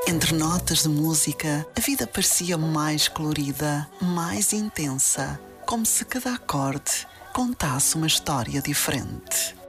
Entre notas de música, a vida parecia mais colorida, mais intensa, como se cada acorde contasse uma história diferente.